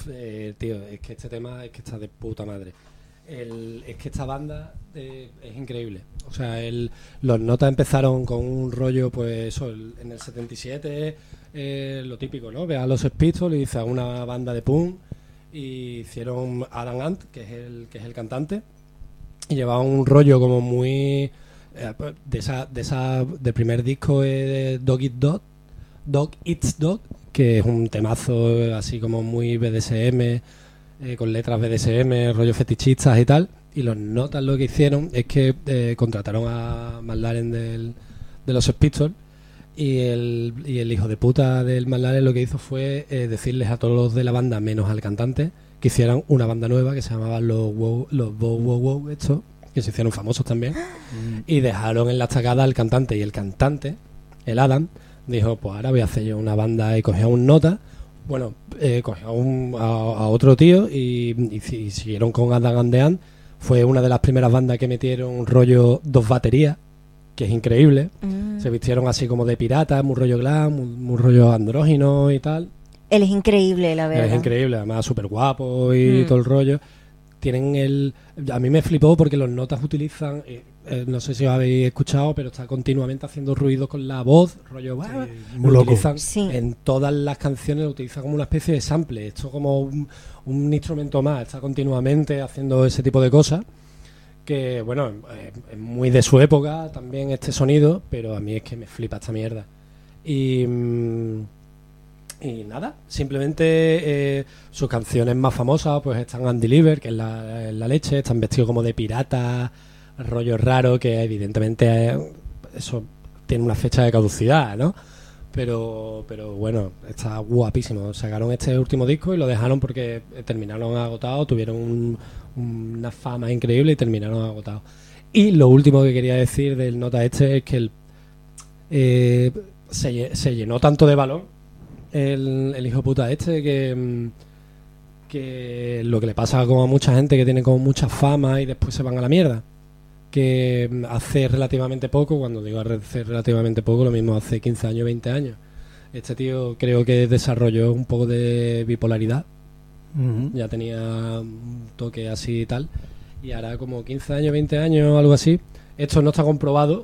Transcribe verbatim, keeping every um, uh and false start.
eh, tío, es que este tema es que está de puta madre. El, es que esta banda eh, es increíble. O sea, el, los Notas empezaron con un rollo, pues eso, el, en el setenta y siete, eh, lo típico, ¿no? Ve a los Pistols y dice a una banda de punk y hicieron Adam Ant, que es el que es el cantante, y llevaba un rollo como muy eh, de esa de esa del primer disco eh, Dog Eat Dog, Dog Eats Dog, que es un temazo así como muy B D S M, eh, con letras B D S M, rollo fetichistas y tal. Y los Notas lo que hicieron es que eh, contrataron a McLaren del, de los Pistols, y el, y el hijo de puta del McLaren lo que hizo fue eh, decirles a todos los de la banda, menos al cantante, que hicieran una banda nueva que se llamaba los wow, los Wow Wow Wow, estos, que se hicieron famosos también, mm. y dejaron en la estacada al cantante. Y el cantante, el Adam, dijo, pues ahora voy a hacer yo una banda, y cogió a un Nota, bueno, eh, cogió a, un, a, a otro tío y, y, y siguieron con Adam and the Ant. Fue una de las primeras bandas que metieron rollo dos baterías, que es increíble. Mm. Se vistieron así como de piratas, muy rollo glam, muy, muy rollo andrógino y tal. Él es increíble, la verdad. Él es increíble, además súper guapo y mm. todo el rollo. Tienen el... A mí me flipó porque los Notas utilizan... Eh, eh, no sé si os habéis escuchado, pero está continuamente haciendo ruido con la voz, rollo... Sí, muy lo utilizan sí. En todas las canciones, lo utilizan como una especie de sample. Esto como un, un instrumento más. Está continuamente haciendo ese tipo de cosas. Que, bueno, eh, es muy de su época también este sonido, pero a mí es que me flipa esta mierda. Y... Mmm, Y nada, simplemente eh, sus canciones más famosas pues están Undelivered, que es la, la leche, están vestidos como de piratas, rollo raro, que evidentemente eh, eso tiene una fecha de caducidad, ¿no? Pero pero bueno, está guapísimo. Sacaron este último disco y lo dejaron porque terminaron agotados, tuvieron un, una fama increíble y terminaron agotados. Y lo último que quería decir del Nota este es que el, eh, se, se llenó tanto de valor El, el hijo puta este que, que lo que le pasa como a mucha gente que tiene como mucha fama y después se van a la mierda, que hace relativamente poco, cuando digo hace relativamente poco, lo mismo hace quince años, veinte años, este tío creo que desarrolló un poco de bipolaridad. Uh-huh. Ya tenía un toque así y tal, y ahora como quince años, veinte años, algo así. Esto no está comprobado,